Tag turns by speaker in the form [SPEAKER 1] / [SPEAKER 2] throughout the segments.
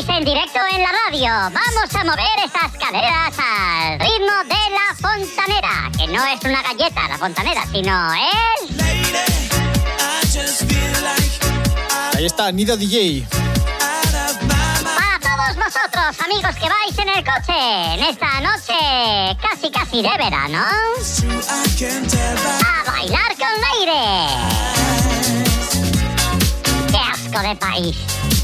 [SPEAKER 1] Luis en directo en la radio. Vamos a mover esas caderas al ritmo de la fontanera, que no es una galleta la fontanera, sino es...
[SPEAKER 2] Ahí está, Nido DJ.
[SPEAKER 1] Para todos vosotros, amigos que vais en el coche, en esta noche casi de verano, a bailar con aire. ¡Qué asco de país!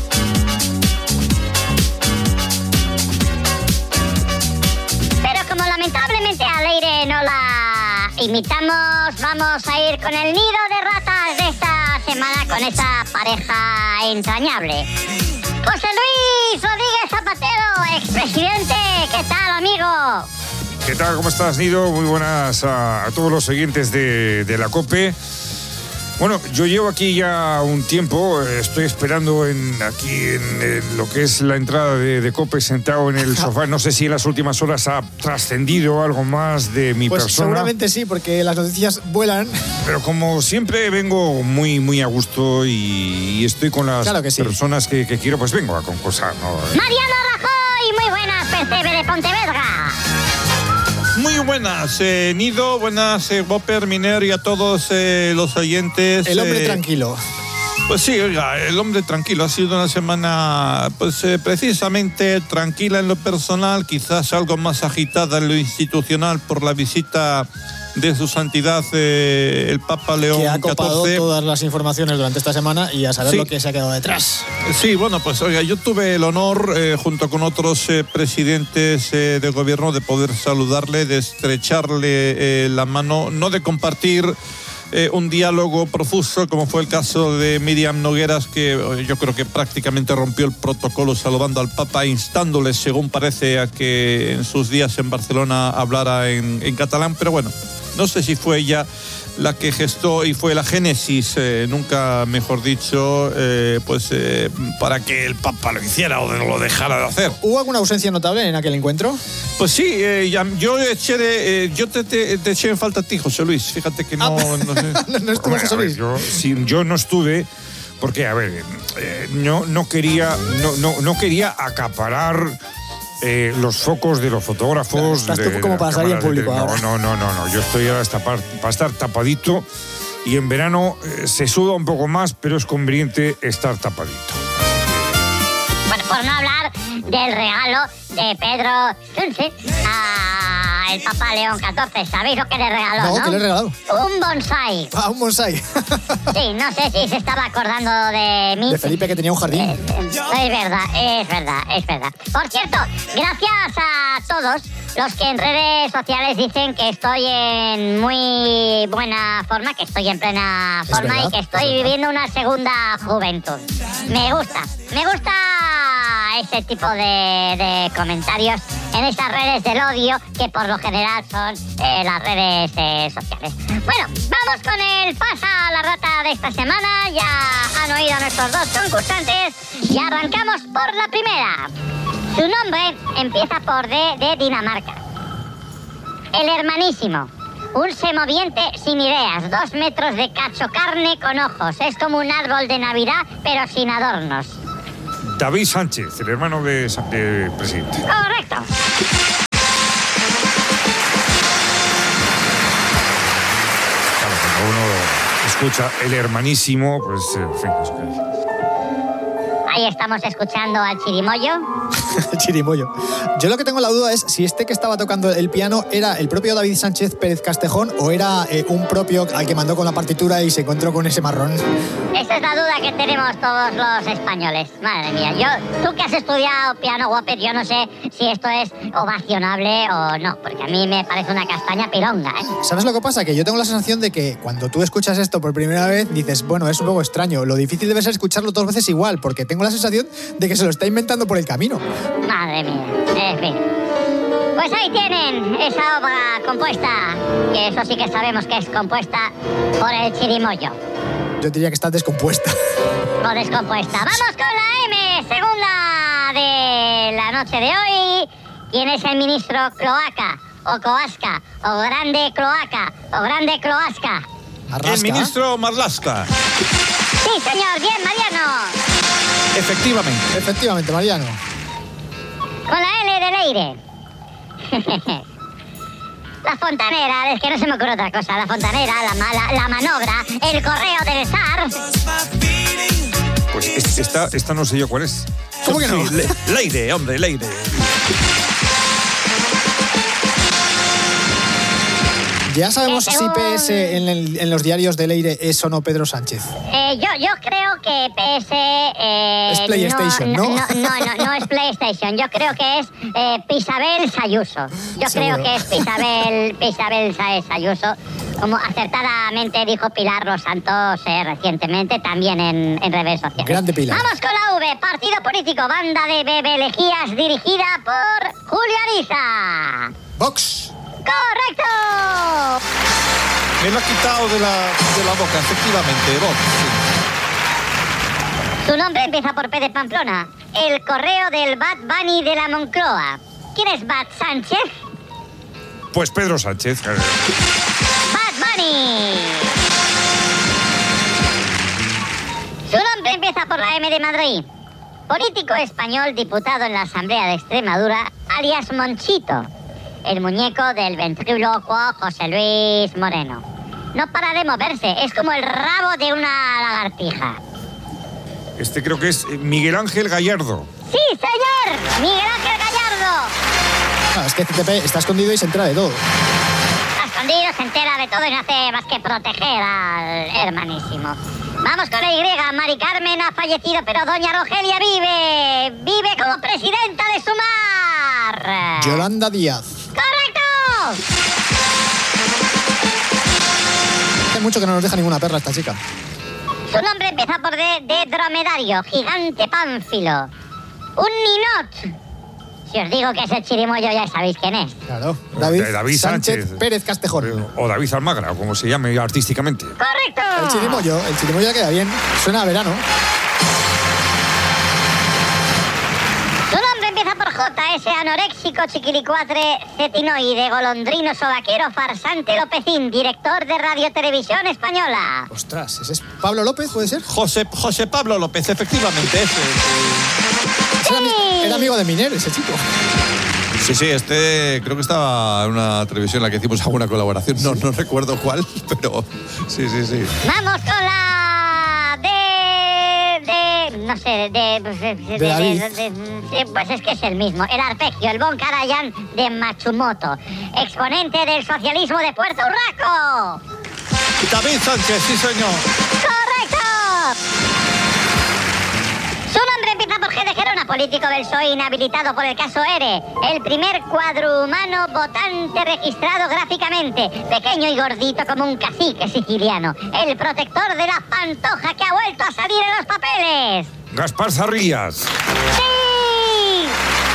[SPEAKER 1] Pero como lamentablemente a Leire no la imitamos, vamos a ir con el nido de ratas de esta semana con esa pareja entrañable. José Luis Rodríguez Zapatero, expresidente, ¿qué tal, amigo?
[SPEAKER 3] ¿Qué tal? ¿Cómo estás, Nido? Muy buenas a todos los siguientes de la COPE. Bueno, yo llevo aquí ya un tiempo, estoy esperando aquí en lo que es la entrada de COPE, sentado en el sofá. No sé si en las últimas horas ha trascendido algo más de mi persona.
[SPEAKER 2] Seguramente sí, porque las noticias vuelan.
[SPEAKER 3] Pero como siempre vengo muy a gusto y estoy con las personas que quiero, pues vengo a concursar, ¿no?
[SPEAKER 1] Mariano Rajoy, muy buenas, Percebe de Pontevedra.
[SPEAKER 4] Muy buenas, Nido, buenas, Whopper, Miner y a todos los oyentes.
[SPEAKER 2] El hombre tranquilo.
[SPEAKER 4] Pues sí, oiga, el hombre tranquilo. Ha sido una semana, pues precisamente tranquila en lo personal, quizás algo más agitada en lo institucional por la visita de su santidad el Papa León XIV.
[SPEAKER 2] Que ha copado todas las informaciones durante esta semana y a saber lo que se ha quedado detrás.
[SPEAKER 4] Sí, bueno, pues oiga, yo tuve el honor, junto con otros presidentes de gobierno, de poder saludarle, de estrecharle la mano, no de compartir un diálogo profuso, como fue el caso de Miriam Nogueras, que yo creo que prácticamente rompió el protocolo saludando al Papa, instándole, según parece, a que en sus días en Barcelona hablara en catalán, pero bueno, no sé si fue ella la que gestó y fue la génesis, nunca mejor dicho, para que el Papa lo hiciera o lo dejara de hacer.
[SPEAKER 2] ¿Hubo alguna ausencia notable en aquel encuentro?
[SPEAKER 4] Pues sí, yo te eché en falta a ti, José Luis. Fíjate que no sé.
[SPEAKER 2] No estuvo José Luis.
[SPEAKER 3] Yo no estuve porque, a ver, no quería acaparar los focos de los fotógrafos.
[SPEAKER 2] Estás tú como para salir en público ahora.
[SPEAKER 3] No. Yo estoy para estar tapadito y en verano se suda un poco más, pero es conveniente estar tapadito.
[SPEAKER 1] Bueno, por no hablar del regalo de Pedro Sánchez al Papa León XIV. ¿Sabéis lo que le regaló, no?
[SPEAKER 2] ¿Qué le regaló?
[SPEAKER 1] Un bonsai.
[SPEAKER 2] Un bonsai.
[SPEAKER 1] Sí, no sé si se estaba acordando de mí.
[SPEAKER 2] De Felipe, que tenía un jardín.
[SPEAKER 1] Es verdad. Por cierto, gracias a todos los que en redes sociales dicen que estoy en muy buena forma, que estoy en plena forma y que estoy viviendo una segunda juventud. Me gusta ese tipo de comentarios en estas redes del odio, que por lo general son las redes sociales. Bueno, vamos con el Pasa la Rata de esta semana. Ya han oído a nuestros dos concursantes y arrancamos por la primera. Su nombre empieza por D de Dinamarca. El hermanísimo. Un semoviente sin ideas, 2 metros de cacho carne con ojos. Es como un árbol de Navidad, pero sin adornos.
[SPEAKER 3] David Sánchez, el hermano de presidente.
[SPEAKER 1] Correcto.
[SPEAKER 3] Claro, cuando uno escucha el hermanísimo, pues en fin,
[SPEAKER 1] Ahí estamos escuchando al Chirimoyo.
[SPEAKER 2] Chirimoyo. Yo lo que tengo la duda es si este que estaba tocando el piano era el propio David Sánchez Pérez Castejón o era un propio al que mandó con la partitura y se encontró con ese marrón.
[SPEAKER 1] Esa es la duda que tenemos todos los españoles. Madre mía, tú que has estudiado piano, Whopper, yo no sé si esto es ovacionable o no, porque a mí me parece una castaña pilonga, ¿eh?
[SPEAKER 2] ¿Sabes lo que pasa? Que yo tengo la sensación de que cuando tú escuchas esto por primera vez dices, bueno, es un poco extraño. Lo difícil debe ser escucharlo 2 veces igual, porque tengo la sensación de que se lo está inventando por el camino.
[SPEAKER 1] Madre mía, en fin. Pues ahí tienen esa obra compuesta, que eso sí que sabemos que es compuesta por el Chirimoyo.
[SPEAKER 2] Yo diría que está descompuesta.
[SPEAKER 1] O descompuesta. Vamos con la M, segunda de la noche de hoy. ¿Quién es el ministro Cloaca? O Coasca, o Grande Cloaca, o Grande Cloasca.
[SPEAKER 4] El ministro Marlaska.
[SPEAKER 1] Sí, señor, bien, Mariano.
[SPEAKER 2] Efectivamente, Mariano.
[SPEAKER 1] Con la L de Leire. La fontanera, es que no se me ocurre otra cosa. La fontanera, la manobra, el correo del zar.
[SPEAKER 3] Pues esta no sé yo cuál es.
[SPEAKER 2] ¿Cómo que no?
[SPEAKER 4] Sí, Leire, hombre, Leire.
[SPEAKER 2] ¿Ya sabemos si PS en los diarios de Leire es o no Pedro Sánchez?
[SPEAKER 1] Yo creo que PS...
[SPEAKER 2] es PlayStation, ¿no?
[SPEAKER 1] No es PlayStation. Yo creo que es Pisabel Sayuso. Yo
[SPEAKER 2] Seguro.
[SPEAKER 1] creo que es Pisabel Sayuso. Como acertadamente dijo Pilar Los Santos recientemente, también en redes sociales.
[SPEAKER 2] Grande Pilar.
[SPEAKER 1] Vamos con la V. Partido político, banda de bebelejías dirigida por Julio Ariza.
[SPEAKER 2] Vox.
[SPEAKER 1] ¡Correcto!
[SPEAKER 4] Me lo ha quitado de la boca, efectivamente, Vox. Sí.
[SPEAKER 1] Su nombre empieza por P de Pamplona. El correo del Bad Bunny de la Moncloa. ¿Quién es Bad Sánchez?
[SPEAKER 3] Pues Pedro Sánchez.
[SPEAKER 1] Bad Bunny. Su nombre empieza por la M de Madrid. Político español diputado en la Asamblea de Extremadura, alias Monchito. El muñeco del ventrílocuo José Luis Moreno. No para de moverse, es como el rabo de una lagartija.
[SPEAKER 3] Este creo que es Miguel Ángel Gallardo.
[SPEAKER 1] ¡Sí, señor! ¡Miguel Ángel Gallardo!
[SPEAKER 2] No, es que CTP está escondido y se entera de todo.
[SPEAKER 1] Está escondido, se entera de todo y no hace más que proteger al hermanísimo. Vamos con la Y. Mari Carmen ha fallecido, pero doña Rogelia vive. Vive como presidenta de Sumar.
[SPEAKER 2] Yolanda Díaz.
[SPEAKER 1] ¡Correcto!
[SPEAKER 2] Hace mucho que no nos deja ninguna perla esta chica.
[SPEAKER 1] Su nombre empieza por D de dromedario, gigante pánfilo. Un ninot. Si os digo que es el chirimoyo, ya sabéis quién es.
[SPEAKER 2] Claro.
[SPEAKER 3] David Sánchez.
[SPEAKER 2] Pérez Castejón.
[SPEAKER 3] O David Almagra, o como se llame artísticamente.
[SPEAKER 1] ¡Correcto!
[SPEAKER 2] El chirimoyo ya queda bien. Suena a verano.
[SPEAKER 1] Su nombre empieza por J, ese anoréxico, chiquilicuatre, cetinoide, golondrino, sobaquero, farsante, Lopecín, director de Radio Televisión Española.
[SPEAKER 2] Ostras, ¿ese es Pablo López, puede ser?
[SPEAKER 4] José Pablo López, efectivamente, ese.
[SPEAKER 2] Era amigo de Miner, ese chico.
[SPEAKER 4] Sí, este creo que estaba en una televisión en la que hicimos alguna colaboración. No recuerdo cuál, pero sí.
[SPEAKER 1] Vamos con la no sé,
[SPEAKER 2] David.
[SPEAKER 1] pues es que es el mismo. El arpegio, el Bon Karajan de Matsumoto, exponente del socialismo de Puerto Urraco.
[SPEAKER 4] David Sánchez, sí, señor.
[SPEAKER 1] ¡Correcto! Su nombre empieza por G de Gerona, político del PSOE inhabilitado por el caso ERE. El primer cuadrumano votante registrado gráficamente. Pequeño y gordito como un cacique siciliano. El protector de la pantoja que ha vuelto a salir en los papeles.
[SPEAKER 3] Gaspar Zarrías.
[SPEAKER 1] ¡Sí!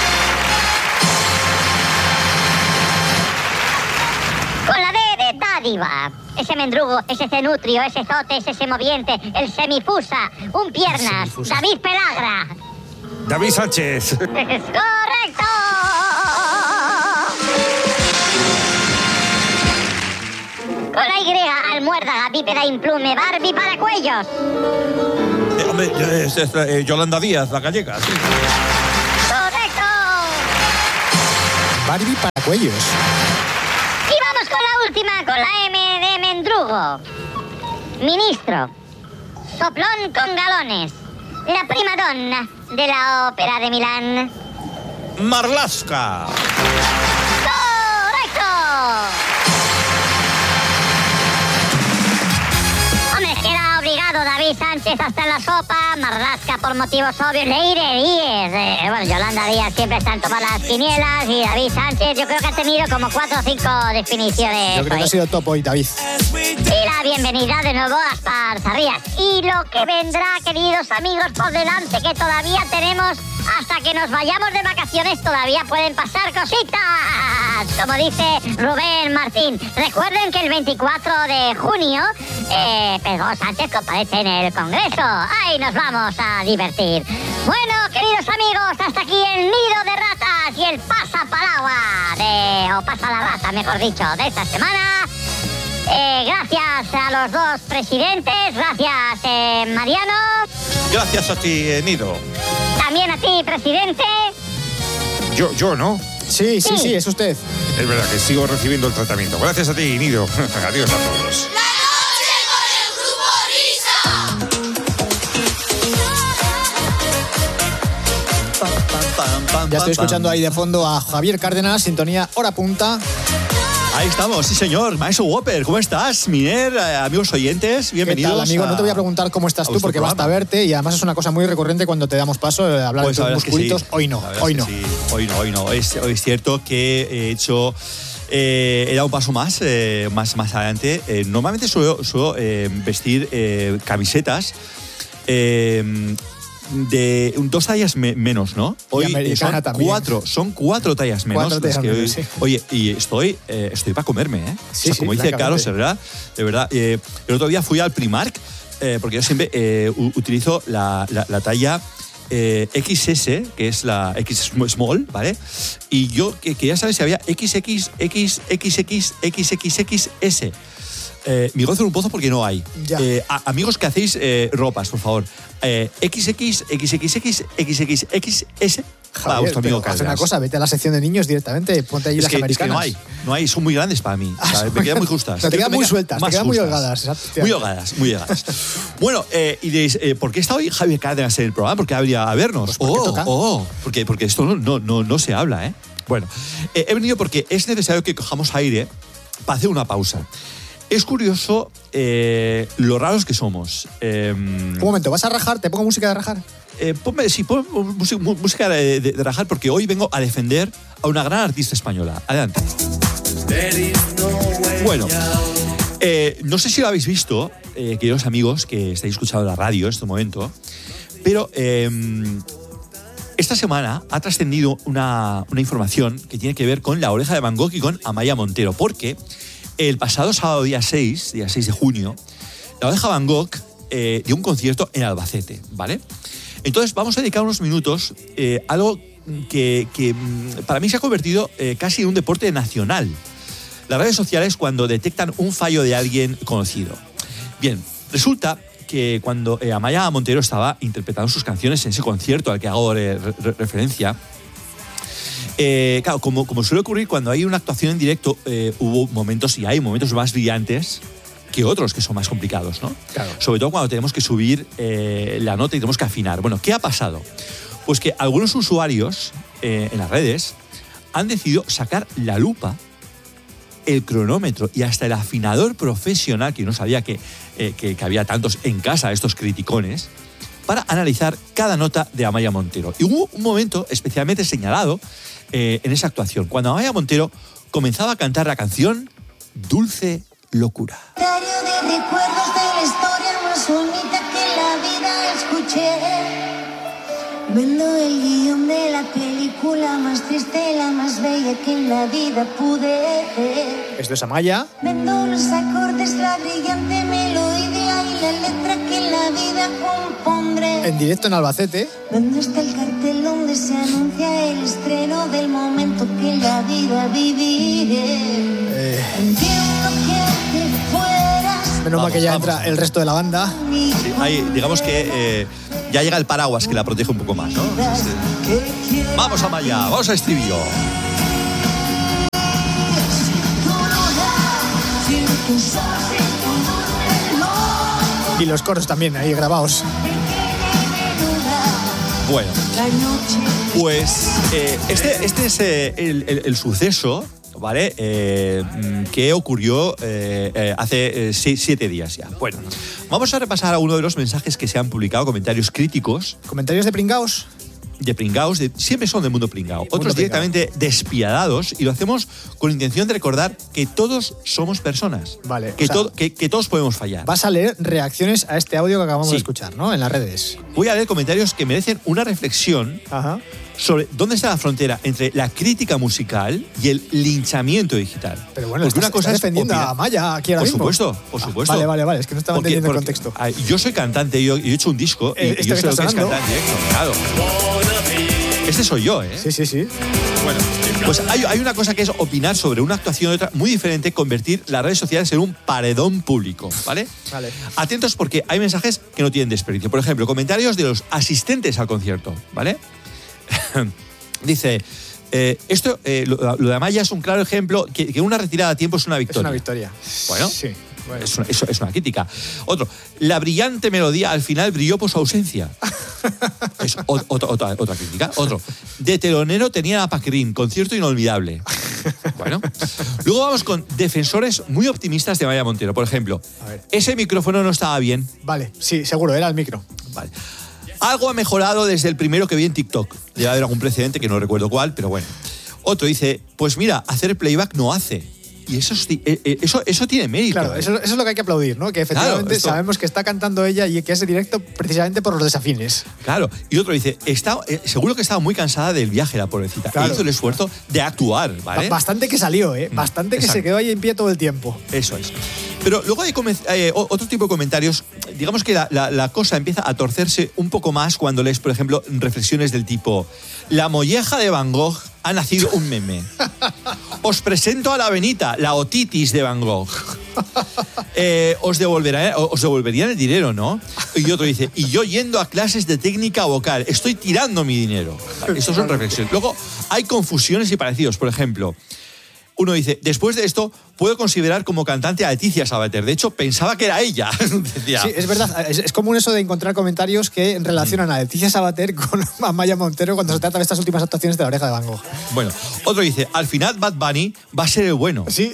[SPEAKER 1] Con la D de dádiva. Ese mendrugo, ese cenutrio, ese zote, ese semoviente, el semifusa, un piernas,
[SPEAKER 2] Semifusa.
[SPEAKER 1] David Pelagra.
[SPEAKER 3] David Sánchez.
[SPEAKER 1] ¡Correcto! Con la Y, almuérdaga, bípeda implume, Barbie para cuellos.
[SPEAKER 4] Hombre, Yolanda Díaz, la gallega, sí.
[SPEAKER 1] ¡Correcto!
[SPEAKER 2] Barbie para cuellos.
[SPEAKER 1] Y vamos con la última, con la M de mendrugo. Ministro. Soplón con galones. La prima donna de la ópera de Milán.
[SPEAKER 4] Marlaska.
[SPEAKER 1] ¡Correcto! Hombre, es que era obligado David Sánchez hasta en la sopa, Marlaska por motivos obvios, Leire Díez. Bueno, Yolanda Díaz siempre está en todas las quinielas y David Sánchez yo creo que ha tenido como 4 o 5 definiciones.
[SPEAKER 2] Yo creo que ha sido top hoy, David.
[SPEAKER 1] Y la bienvenida de nuevo a Gaspar Zarrías. Y lo que vendrá, queridos amigos, por delante, que todavía tenemos hasta que nos vayamos de vacaciones, todavía pueden pasar cositas. Como dice Rubén Martín. Recuerden que el 24 de junio Pedro Sánchez comparece en el Congreso. Ahí nos vamos a divertir. Bueno, queridos amigos, hasta aquí el nido de ratas y el pasapalagua o pasa la rata, mejor dicho, de esta semana. Gracias a los dos presidentes, gracias Mariano.
[SPEAKER 4] Gracias a ti, Nido.
[SPEAKER 1] También a ti, presidente.
[SPEAKER 3] Yo, ¿no?
[SPEAKER 2] Sí, es usted.
[SPEAKER 3] Es verdad que sigo recibiendo el tratamiento. Gracias a ti, Nido. Adiós a todos.
[SPEAKER 2] Ya estoy escuchando ahí de fondo a Javier Cárdenas, sintonía Hora Punta.
[SPEAKER 5] Ahí estamos, sí señor. Maestro Whopper, ¿cómo estás? Miner, amigos oyentes, bienvenidos.
[SPEAKER 2] ¿Qué tal, amigo? No te voy a preguntar cómo estás tú porque basta verte y además es una cosa muy recurrente cuando te damos paso de hablar
[SPEAKER 5] pues
[SPEAKER 2] de tus musculitos.
[SPEAKER 5] Sí.
[SPEAKER 2] Hoy no.
[SPEAKER 5] Hoy no. Es cierto que he hecho... he dado un paso más adelante. Normalmente suelo vestir camisetas de 2 tallas menos, ¿no? Hoy son 4 tallas menos. 4 tallas menos, sí. Oye, y estoy para comerme, ¿eh?
[SPEAKER 2] Sí,
[SPEAKER 5] como dice Carlos Herrera, de verdad. El otro día fui al Primark, porque yo siempre utilizo la talla XS, que es la X small, ¿vale? Y yo quería saber si había XX, XXXXXS. Mi gozo en un pozo porque no hay. Amigos que hacéis ropas, por favor. XX, XXX, XXXS.
[SPEAKER 2] Javier, pero haz una cosa, vete a la sección de niños directamente, ponte ahí las americanas.
[SPEAKER 5] Es que no hay, son muy grandes para mí. Me quedan muy justas.
[SPEAKER 2] Te quedan muy sueltas, te quedan muy holgadas.
[SPEAKER 5] Muy holgadas. Bueno, y diréis, ¿por qué está hoy Javier Cárdenas en el programa? ¿Por qué habría a vernos?
[SPEAKER 2] Porque
[SPEAKER 5] esto no se habla, ¿eh? Bueno, he venido porque es necesario que cojamos aire para hacer una pausa. Es curioso lo raros que somos.
[SPEAKER 2] Un momento, ¿vas a rajar? ¿Te pongo música de rajar?
[SPEAKER 5] Ponme música de rajar porque hoy vengo a defender a una gran artista española. Adelante. Bueno, no sé si lo habéis visto, queridos amigos que estáis escuchando la radio en este momento, pero esta semana ha trascendido una información que tiene que ver con La Oreja de Van Gogh y con Amaia Montero, porque el pasado sábado, día 6 de junio, La Oreja de Van Gogh dio un concierto en Albacete, ¿vale? Entonces vamos a dedicar unos minutos a algo que para mí se ha convertido casi en un deporte nacional. Las redes sociales cuando detectan un fallo de alguien conocido. Bien, resulta que cuando Amaia Montero estaba interpretando sus canciones en ese concierto al que hago referencia, claro, como suele ocurrir cuando hay una actuación en directo, hubo momentos y hay momentos más brillantes que otros que son más complicados, ¿no?
[SPEAKER 2] Claro.
[SPEAKER 5] Sobre todo cuando tenemos que subir la nota y tenemos que afinar. Bueno, ¿qué ha pasado? Pues que algunos usuarios en las redes han decidido sacar la lupa, el cronómetro y hasta el afinador profesional, que no sabía que había tantos en casa, estos criticones, para analizar cada nota de Amaia Montero. Y hubo un momento especialmente señalado en esa actuación, cuando Amaia Montero comenzaba a cantar la canción Dulce Locura.
[SPEAKER 6] Diario de recuerdos de la historia más bonita que la vida escuché. Vendo el guión de la película más triste, la más bella que en la vida pude ver.
[SPEAKER 2] Esto es Amaia.
[SPEAKER 6] Vendo los acordes, la brillante melodía y la letra que en la vida compondré.
[SPEAKER 2] En directo en Albacete.
[SPEAKER 6] Vendo hasta el cartel donde se anuncia el estreno del momento que en la vida viviré. Entiendo que te fueras.
[SPEAKER 2] Menos mal que ya entra el resto de la banda.
[SPEAKER 5] Sí, digamos que ya llega el paraguas que la protege un poco más, ¿no? Sí. Vamos a Amaia, vamos a estribillo.
[SPEAKER 2] Y los coros también ahí grabados.
[SPEAKER 5] Bueno, pues este es el suceso, ¿vale? Que ocurrió hace 7 días ya. Bueno, vamos a repasar algunos de los mensajes que se han publicado, comentarios críticos.
[SPEAKER 2] ¿Comentarios de pringaos?
[SPEAKER 5] De pringaos, siempre son del mundo pringao. Otros directamente despiadados, y lo hacemos con intención de recordar que todos somos personas.
[SPEAKER 2] Vale.
[SPEAKER 5] Que todos podemos fallar.
[SPEAKER 2] Vas a leer reacciones a este audio que acabamos de escuchar, ¿no? En las redes.
[SPEAKER 5] Voy a leer comentarios que merecen una reflexión sobre dónde está la frontera entre la crítica musical y el linchamiento digital.
[SPEAKER 2] Pero bueno, una cosa es defendiendo a Amaia aquí ahora mismo.
[SPEAKER 5] Por supuesto.
[SPEAKER 2] Vale, es que no estaba entendiendo el contexto.
[SPEAKER 5] Yo soy cantante, yo he hecho un disco y yo sé lo que es cantar en directo. Claro. Este soy yo, ¿eh?
[SPEAKER 2] Sí.
[SPEAKER 5] Bueno, Pues hay una cosa que es opinar sobre una actuación y otra muy diferente, convertir las redes sociales en un paredón público, ¿vale?
[SPEAKER 2] Vale.
[SPEAKER 5] Atentos porque hay mensajes que no tienen desperdicio. Por ejemplo, comentarios de los asistentes al concierto, ¿vale? Dice, lo de Amaya es un claro ejemplo que una retirada a tiempo es una victoria.
[SPEAKER 2] Es una victoria.
[SPEAKER 5] Bueno,
[SPEAKER 2] Sí. Bueno.
[SPEAKER 5] es una crítica. Otro, la brillante melodía al final brilló por su ausencia. Es otra crítica. Otro, de telonero tenía a Paquín, concierto inolvidable. Bueno, luego vamos con defensores muy optimistas de Amaya Montero. Por ejemplo,
[SPEAKER 2] A ver.
[SPEAKER 5] ese micrófono no estaba bien.
[SPEAKER 2] Vale, sí, seguro, era el micro.
[SPEAKER 5] Vale. Algo ha mejorado desde el primero que vi en TikTok. Debe haber algún precedente que no recuerdo cuál, pero bueno. Otro dice, pues mira, hacer playback no hace. Y eso tiene mérito.
[SPEAKER 2] Claro, eso es lo que hay que aplaudir, ¿no? Que efectivamente
[SPEAKER 5] Claro,
[SPEAKER 2] sabemos que está cantando ella y que es directo precisamente por los desafines.
[SPEAKER 5] Claro. Y otro dice, seguro que estaba muy cansada del viaje la pobrecita.
[SPEAKER 2] Claro.
[SPEAKER 5] E hizo el esfuerzo de actuar, ¿vale?
[SPEAKER 2] Bastante que salió, ¿eh? Bastante que
[SPEAKER 5] Exacto.
[SPEAKER 2] se quedó ahí en pie todo el tiempo.
[SPEAKER 5] Eso es. Pero luego hay otro tipo de comentarios. Digamos que la cosa empieza a torcerse un poco más cuando lees, por ejemplo, reflexiones del tipo: la molleja de Van Gogh ha nacido un meme. Os presento a la Benita, la otitis de Van Gogh. Os devolverían el dinero, ¿no? Y otro dice, y yo yendo a clases de técnica vocal, estoy tirando mi dinero. Estos son reflexiones. Luego hay confusiones y parecidos. Por ejemplo, uno dice, después de esto, puedo considerar como cantante a Leticia Sabater. De hecho, pensaba que era ella. Decía.
[SPEAKER 2] Sí, es verdad. Es común eso de encontrar comentarios que relacionan a Leticia Sabater con Amaya Montero cuando se trata de estas últimas actuaciones de La Oreja de Van Gogh.
[SPEAKER 5] Bueno, otro dice, al final Bad Bunny va a ser el bueno.
[SPEAKER 2] Sí.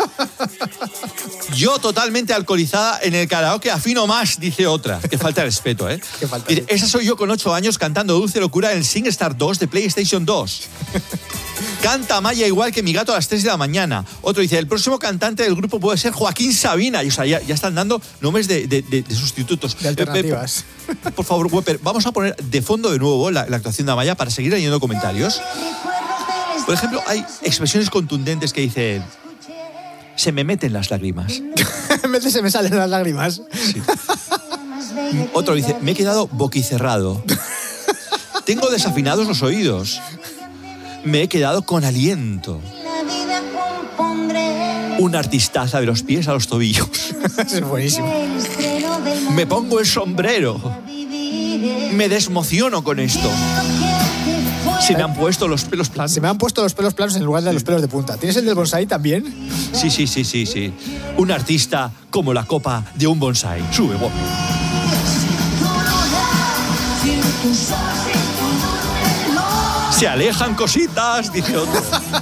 [SPEAKER 5] Yo totalmente alcoholizada en el karaoke afino más, dice otra. Que falta de respeto, ¿eh?
[SPEAKER 2] Qué falta,
[SPEAKER 5] Dice,
[SPEAKER 2] sí.
[SPEAKER 5] esa soy yo con 8 años cantando Dulce Locura en el SingStar 2 de PlayStation 2. Canta Amaya igual que mi gato a las 3 de la mañana. Otro dice, el próximo cantante del grupo puede ser Joaquín Sabina. Y, o sea, ya están dando nombres de sustitutos.
[SPEAKER 2] De alternativas.
[SPEAKER 5] Por favor, Wepper, vamos a poner de fondo de nuevo la actuación de Amaya para seguir leyendo comentarios. Por ejemplo, hay expresiones contundentes que dicen, se me meten las lágrimas.
[SPEAKER 2] En vez de se me salen las lágrimas.
[SPEAKER 5] Sí. Otro dice, me he quedado boquicerrado. Tengo desafinados los oídos. Me he quedado con aliento. Una artistaza de los pies a los tobillos.
[SPEAKER 2] Es buenísimo.
[SPEAKER 5] Me pongo el sombrero. Me desmociono con esto. Se me han puesto los pelos planos.
[SPEAKER 2] Se me han puesto los pelos planos en lugar de los pelos de punta. ¿Tienes el del bonsai también?
[SPEAKER 5] Sí. Un artista como la copa de un bonsai. Sube, guapo. Se alejan cositas, dice otro.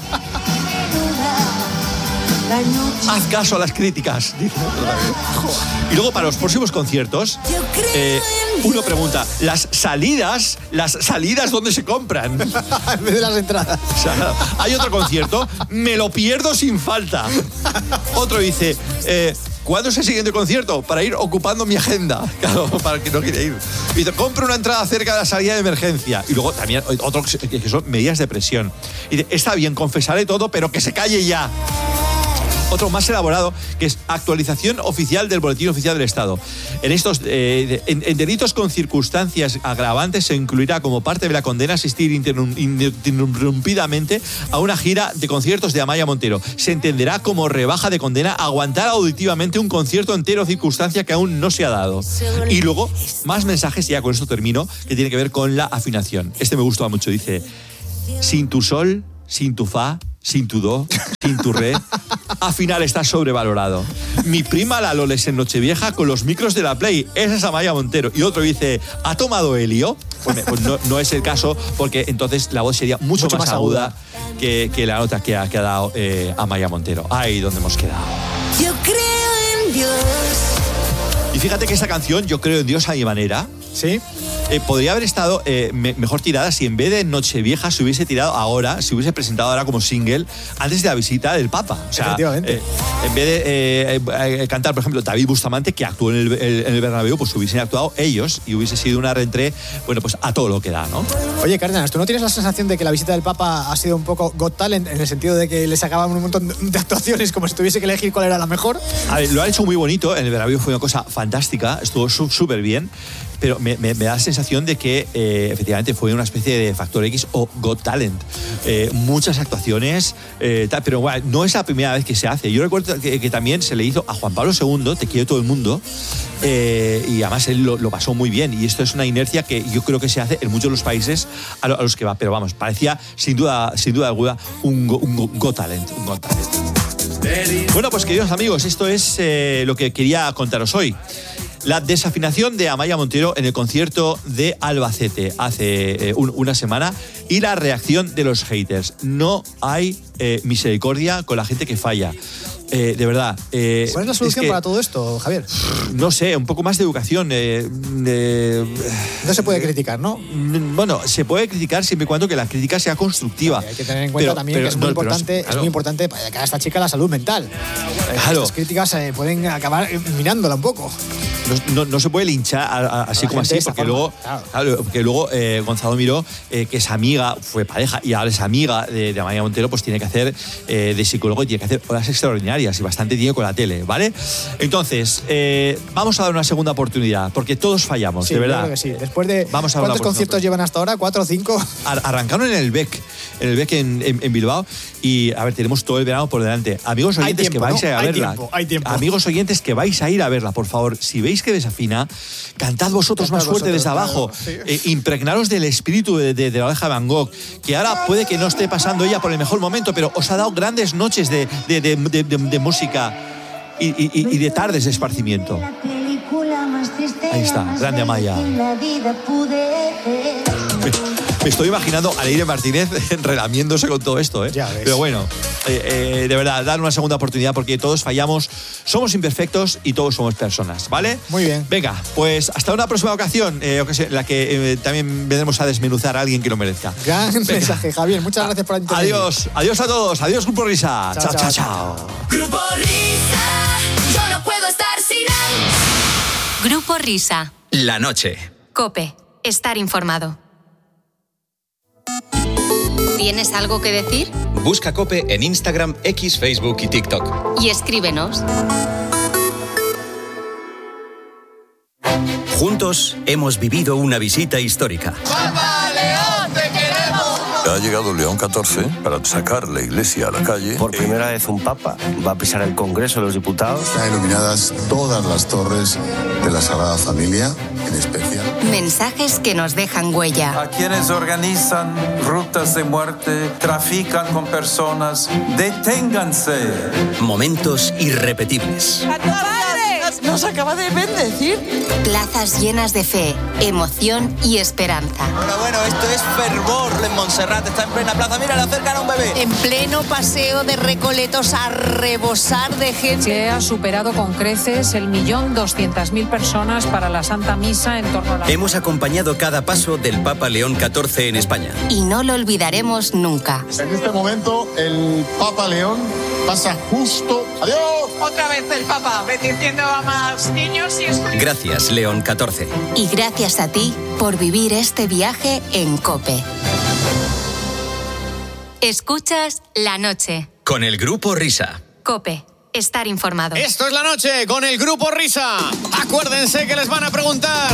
[SPEAKER 5] Haz caso a las críticas, dice otro. Y luego para los próximos conciertos, uno pregunta, ¿las salidas dónde se compran?
[SPEAKER 2] En vez de las entradas.
[SPEAKER 5] O sea, hay otro concierto, me lo pierdo sin falta. Otro dice, ¿cuándo es el siguiente concierto? Para ir ocupando mi agenda. Claro, para el que no quiere ir. Dice, compro una entrada cerca de la salida de emergencia. Y luego también otro que son medidas de presión. Y dice, está bien, confesaré todo, pero que se calle ya. Otro más elaborado, que es actualización oficial del Boletín Oficial del Estado. En estos en delitos con circunstancias agravantes se incluirá como parte de la condena asistir ininterrumpidamente a una gira de conciertos de Amaya Montero. Se entenderá como rebaja de condena aguantar auditivamente un concierto entero, circunstancia que aún no se ha dado. Y luego, más mensajes, y ya con esto termino, que tiene que ver con la afinación. Este me gusta mucho, dice, sin tu sol, sin tu fa, sin tu do, sin tu re, afinar está sobrevalorado. Mi prima la Loles en Nochevieja con los micros de la Play, esa es Amaya Montero. Y otro dice, ¿ha tomado helio? Pues no es el caso, porque entonces la voz sería mucho más aguda que la nota que ha dado Amaya Montero. Ay, ¿dónde hemos quedado?
[SPEAKER 6] Yo creo en Dios.
[SPEAKER 5] Y fíjate que esta canción, Yo creo en Dios a mi manera,
[SPEAKER 2] ¿Sí?
[SPEAKER 5] podría haber estado mejor tirada si en vez de Nochevieja se hubiese tirado ahora, se hubiese presentado ahora como single antes de la visita del Papa. O sea,
[SPEAKER 2] efectivamente.
[SPEAKER 5] En vez de cantar, por ejemplo, David Bustamante, que actuó en el Bernabéu, pues hubiesen actuado ellos y hubiese sido una reentrée, bueno, pues a todo lo que da, ¿no?
[SPEAKER 2] Oye, Cárdenas, ¿tú no tienes la sensación de que la visita del Papa ha sido un poco Got Talent en el sentido de que le sacaban un montón de actuaciones como si tuviese que elegir cuál era la mejor?
[SPEAKER 5] A ver, lo han hecho muy bonito, en el Bernabéu fue una cosa fantástica, estuvo súper bien. pero me da la sensación de que efectivamente fue una especie de Factor X o Got Talent. Muchas actuaciones, pero bueno, no es la primera vez que se hace. Yo recuerdo que también se le hizo a Juan Pablo II, Te quiero todo el mundo, y además él lo pasó muy bien, y esto es una inercia que yo creo que se hace en muchos de los países a los que va, pero vamos, parecía sin duda alguna un Got Talent. Bueno, pues queridos amigos, esto es lo que quería contaros hoy. La desafinación de Amaia Montero en el concierto de Albacete hace una semana y la reacción de los haters. No hay misericordia con la gente que falla. De verdad.
[SPEAKER 2] ¿Cuál es la solución para todo esto, Javier?
[SPEAKER 5] No sé, un poco más de educación.
[SPEAKER 2] No se puede criticar, ¿no?
[SPEAKER 5] Bueno, se puede criticar siempre y cuando que la crítica sea constructiva.
[SPEAKER 2] Hay que tener en cuenta también que es muy importante, claro, es muy importante para a esta chica la salud mental.
[SPEAKER 5] Claro.
[SPEAKER 2] Estas críticas pueden acabar minándola un poco.
[SPEAKER 5] No se puede linchar así como así, porque luego, Gonzalo Miró, que es amiga, fue pareja y ahora es amiga de Amaia Montero, pues tiene que hacer de psicólogo y tiene que hacer horas extraordinarias y bastante tiene con la tele, ¿vale? Entonces, vamos a dar una segunda oportunidad, porque todos fallamos,
[SPEAKER 2] sí,
[SPEAKER 5] de verdad.
[SPEAKER 2] Creo que sí. Después de ¿cuántos conciertos llevan hasta ahora? ¿4 o 5?
[SPEAKER 5] Arrancaron en el BEC en Bilbao, y a ver, tenemos todo el verano por delante. Amigos oyentes que vais a ir a verla.
[SPEAKER 2] Hay tiempo.
[SPEAKER 5] Amigos oyentes que vais a ir a verla, por favor, si veis que desafina, cantad vosotros más fuerte desde abajo.
[SPEAKER 2] Claro, sí.
[SPEAKER 5] Impregnaros del espíritu de la oveja de Van Gogh, que ahora puede que no esté pasando ella por el mejor momento, pero os ha dado grandes noches de música y de tardes de esparcimiento. Ahí está, grande Amaia. Me estoy imaginando a Leire Martínez relamiéndose con todo esto, ¿eh?
[SPEAKER 2] Ya ves.
[SPEAKER 5] Pero bueno, de verdad, dar una segunda oportunidad, porque todos fallamos, somos imperfectos y todos somos personas, ¿vale?
[SPEAKER 2] Muy bien.
[SPEAKER 5] Venga, pues hasta una próxima ocasión, en la que también vendremos a desmenuzar a alguien que lo merezca.
[SPEAKER 2] Gran mensaje, Javier. Muchas gracias por intervenir.
[SPEAKER 5] Adiós a todos. Adiós, Grupo Risa. Chao.
[SPEAKER 7] Grupo Risa, yo no puedo estar sin él. Grupo Risa.
[SPEAKER 8] La noche.
[SPEAKER 7] COPE, estar informado. ¿Tienes algo que decir?
[SPEAKER 8] Busca COPE en Instagram, X, Facebook y TikTok.
[SPEAKER 7] Y escríbenos.
[SPEAKER 8] Juntos hemos vivido una visita histórica.
[SPEAKER 9] ¡Papa León, te queremos!
[SPEAKER 10] Ha llegado León XIV para sacar la iglesia a la calle.
[SPEAKER 11] Por primera vez un papa va a pisar el Congreso de los Diputados.
[SPEAKER 12] Están iluminadas todas las torres de la Sagrada Familia, en especial.
[SPEAKER 7] Mensajes que nos dejan huella.
[SPEAKER 13] A quienes organizan rutas de muerte, trafican con personas, deténganse.
[SPEAKER 8] Momentos irrepetibles.
[SPEAKER 9] Nos acaba de bendecir.
[SPEAKER 7] Plazas llenas de fe, emoción y esperanza.
[SPEAKER 9] Bueno, esto es fervor en Montserrat. Está en plena plaza. Mira, le acercan a un bebé.
[SPEAKER 14] En pleno paseo de Recoletos a rebosar de gente.
[SPEAKER 15] Se ha superado con creces el 1.200.000 personas para la Santa Misa en torno a la...
[SPEAKER 8] Hemos acompañado cada paso del Papa León XIV en España.
[SPEAKER 7] Y no lo olvidaremos nunca.
[SPEAKER 12] En este momento, el Papa León pasa justo... ¡Adiós!
[SPEAKER 14] Otra vez el Papa, bendiciendo a más niños y...
[SPEAKER 8] Gracias, León XIV.
[SPEAKER 7] Y gracias a ti por vivir este viaje en COPE. Escuchas La Noche.
[SPEAKER 8] Con el Grupo Risa.
[SPEAKER 7] COPE. Estar informado.
[SPEAKER 16] Esto es La Noche con el Grupo Risa. Acuérdense que les van a preguntar.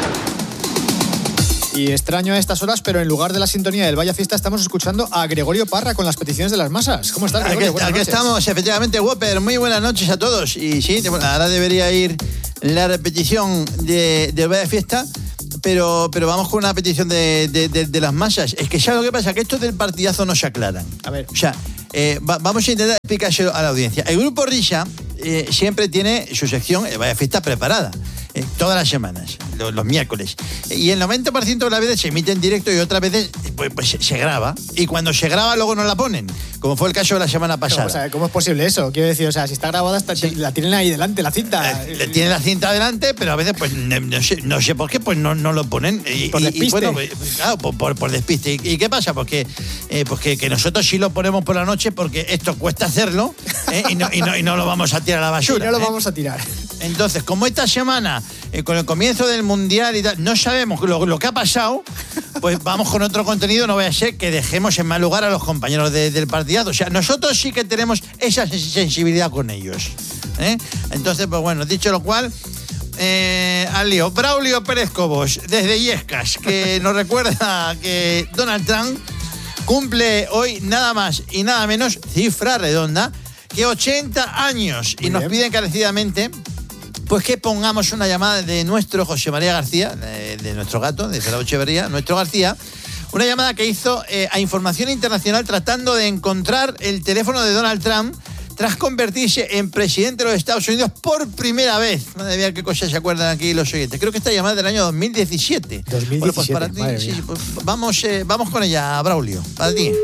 [SPEAKER 2] Y extraño a estas horas, pero en lugar de la sintonía del Vaya Fiesta estamos escuchando a Gregorio Parra con las peticiones de las masas. ¿Cómo estás, Gregorio?
[SPEAKER 17] Aquí estamos, efectivamente, Whopper. Muy buenas noches a todos. Y sí, bueno, ahora debería ir la repetición del Vaya Fiesta, pero vamos con una petición de las masas. Es que ya lo que pasa es que estos del partidazo no se aclaran.
[SPEAKER 2] A ver.
[SPEAKER 17] O sea, vamos a intentar explicárselo a la audiencia. El Grupo Risa siempre tiene su sección Vaya Fiesta preparada. Todas las semanas, los miércoles. Y el 90% de las veces se emite en directo y otras veces pues se graba. Y cuando se graba luego no la ponen, como fue el caso de la semana pasada.
[SPEAKER 2] O sea, ¿cómo es posible eso? Quiero decir, o sea, si está grabada, la tienen ahí delante, la cinta.
[SPEAKER 17] Tienen la cinta delante, pero a veces pues no sé por qué pues no lo ponen.
[SPEAKER 2] Por despiste.
[SPEAKER 17] Y bueno, claro, por despiste. ¿Y qué pasa? Pues que nosotros sí lo ponemos por la noche porque esto cuesta hacerlo y no lo vamos a tirar a la basura.
[SPEAKER 2] Y no lo vamos a tirar.
[SPEAKER 17] Entonces, como esta semana, con el comienzo del Mundial y tal, no sabemos lo que ha pasado, pues vamos con otro contenido, no vaya a ser que dejemos en mal lugar a los compañeros del partidazo. O sea, nosotros sí que tenemos esa sensibilidad con ellos. Entonces, pues bueno, dicho lo cual, al lío. Braulio Pérez Cobos, desde Illescas, que nos recuerda que Donald Trump cumple hoy nada más y nada menos, cifra redonda, que 80 años. Y nos pide encarecidamente pues que pongamos una llamada de nuestro José María García, de nuestro gato, de Salado Echeverría, nuestro García, una llamada que hizo a Información Internacional tratando de encontrar el teléfono de Donald Trump tras convertirse en presidente de los Estados Unidos por primera vez. Madre mía, qué cosas se acuerdan aquí los oyentes. Creo que esta llamada es del año 2017.
[SPEAKER 2] 2017,
[SPEAKER 17] bueno, pues para ti, sí, pues vamos con ella, Braulio, para ti.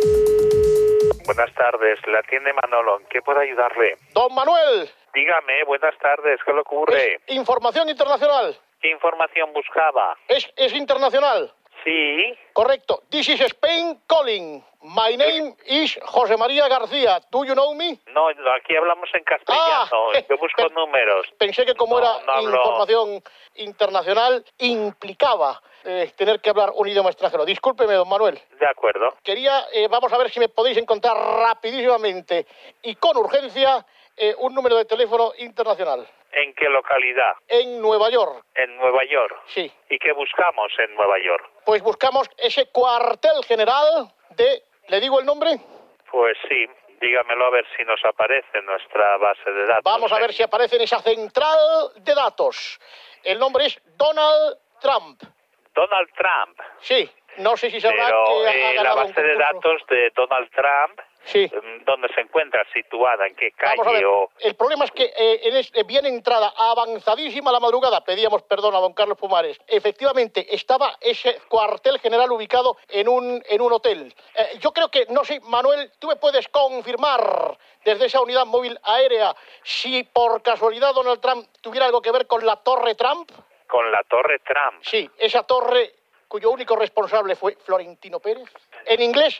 [SPEAKER 18] Buenas tardes, la atiende Manolo. ¿En qué puedo ayudarle?
[SPEAKER 19] Don Manuel.
[SPEAKER 18] Dígame, buenas tardes, ¿qué le ocurre?
[SPEAKER 19] Información internacional.
[SPEAKER 18] ¿Qué información buscaba?
[SPEAKER 19] Es internacional.
[SPEAKER 18] Sí.
[SPEAKER 19] Correcto. This is Spain calling. My name is José María García. Do you know me?
[SPEAKER 18] No, aquí hablamos en castellano. Yo busco números.
[SPEAKER 19] Pensé que como era información internacional, implicaba tener que hablar un idioma extranjero. Discúlpeme, don Manuel.
[SPEAKER 18] De acuerdo.
[SPEAKER 19] Quería, vamos a ver si me podéis encontrar rapidísimamente y con urgencia un número de teléfono internacional.
[SPEAKER 18] ¿En qué localidad?
[SPEAKER 19] En Nueva York.
[SPEAKER 18] ¿En Nueva York?
[SPEAKER 19] Sí.
[SPEAKER 18] ¿Y qué buscamos en Nueva York?
[SPEAKER 19] Pues buscamos ese cuartel general de... ¿Le digo el nombre?
[SPEAKER 18] Pues sí, dígamelo a ver si nos aparece en nuestra base de datos.
[SPEAKER 19] Vamos a ver si aparece en esa central de datos. El nombre es Donald Trump.
[SPEAKER 18] ¿Donald Trump?
[SPEAKER 19] Sí, no sé si sabrá
[SPEAKER 18] que
[SPEAKER 19] ha ganado
[SPEAKER 18] la base de datos de Donald Trump...
[SPEAKER 19] Sí.
[SPEAKER 18] ¿Dónde se encuentra situada? ¿En qué calle?
[SPEAKER 19] Vamos a ver. El problema es que bien entrada, avanzadísima la madrugada, pedíamos perdón a don Carlos Pumares. Efectivamente, estaba ese cuartel general ubicado en un hotel. Yo creo que, no sé, Manuel, tú me puedes confirmar desde esa unidad móvil aérea si por casualidad Donald Trump tuviera algo que ver con la Torre Trump.
[SPEAKER 18] ¿Con la Torre Trump?
[SPEAKER 19] Sí, esa torre cuyo único responsable fue Florentino Pérez. En inglés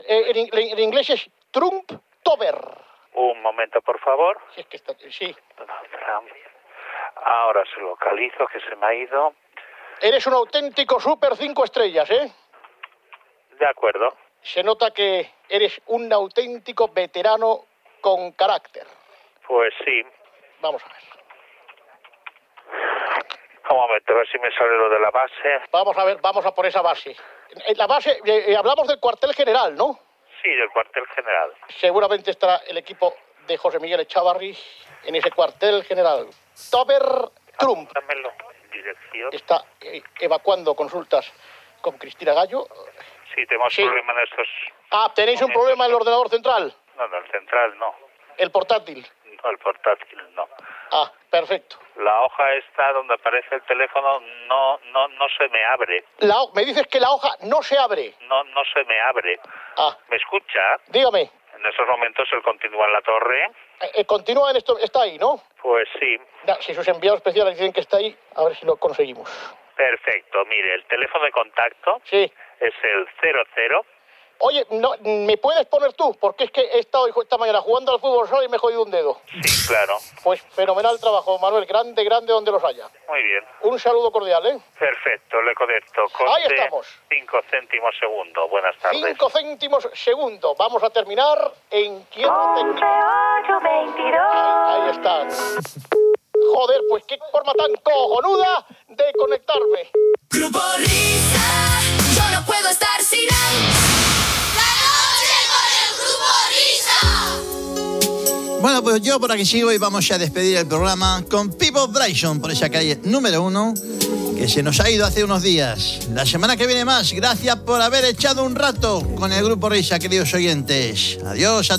[SPEAKER 19] es Trump Tower.
[SPEAKER 18] Un momento, por favor.
[SPEAKER 19] Sí, es que está, sí.
[SPEAKER 18] Donald Trump. Ahora se localizo, que se me ha ido.
[SPEAKER 19] Eres un auténtico super 5 estrellas, ¿eh?
[SPEAKER 18] De acuerdo.
[SPEAKER 19] Se nota que eres un auténtico veterano con carácter.
[SPEAKER 18] Pues sí.
[SPEAKER 19] Vamos a ver.
[SPEAKER 18] Un momento, a ver si me sale lo de la base.
[SPEAKER 19] Vamos a ver, vamos a por esa base. La base, hablamos del cuartel general, ¿no?
[SPEAKER 18] Sí, del cuartel general.
[SPEAKER 19] Seguramente estará el equipo de José Miguel Echavarri en ese cuartel general. Tower Trump.
[SPEAKER 18] Dámelo. Dirección.
[SPEAKER 19] Está evacuando consultas con Cristina Gallo.
[SPEAKER 18] Sí, tenemos problema en estos...
[SPEAKER 19] ¿tenéis un problema en el ordenador central?
[SPEAKER 18] No, en el central no.
[SPEAKER 19] ¿El portátil?
[SPEAKER 18] No, el portátil no.
[SPEAKER 19] Perfecto.
[SPEAKER 18] La hoja esta donde aparece el teléfono no se me abre.
[SPEAKER 19] Me dices que la hoja no se abre.
[SPEAKER 18] No se me abre. ¿Me escucha?
[SPEAKER 19] Dígame.
[SPEAKER 18] En esos momentos él continúa en la torre.
[SPEAKER 19] Continúa en esto, está ahí, ¿no?
[SPEAKER 18] Pues sí.
[SPEAKER 19] Si sus enviados especiales dicen que está ahí, a ver si lo conseguimos.
[SPEAKER 18] Perfecto. Mire, el teléfono de contacto es el 00.
[SPEAKER 19] Oye, no, ¿me puedes poner tú? Porque es que he estado esta mañana jugando al fútbol solo y me he jodido un dedo.
[SPEAKER 18] Sí, claro.
[SPEAKER 19] Pues fenomenal trabajo, Manuel. Grande donde los haya.
[SPEAKER 18] Muy bien.
[SPEAKER 19] Un saludo cordial, ¿eh?
[SPEAKER 18] Perfecto, le conecto.
[SPEAKER 19] Ahí estamos.
[SPEAKER 18] 5 céntimos segundo. Buenas tardes.
[SPEAKER 19] 5 céntimos segundo. Vamos a terminar en quiebra técnica.
[SPEAKER 6] 11-8-22.
[SPEAKER 19] Ahí está. Joder, pues qué forma tan cojonuda de conectarme.
[SPEAKER 7] Grupo Risa, yo no puedo estar sin él.
[SPEAKER 17] Bueno, pues yo por aquí sigo y vamos a despedir el programa con People Bryson por esa calle número 1 que se nos ha ido hace unos días. La semana que viene más. Gracias por haber echado un rato con el Grupo Risa, queridos oyentes. Adiós a todos.